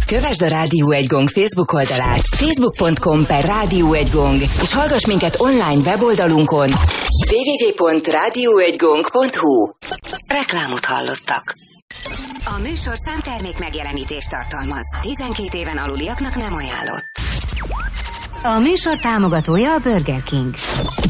Kövesd a Rádió 1 Gong Facebook oldalát, facebook.com/Rádió1Gong, és hallgass minket online weboldalunkon www.radio1gong.hu. Reklámot hallottak. A műsor számtermék megjelenítést tartalmaz. 12 éven aluliaknak nem ajánlott. A műsor támogatója a Burger King.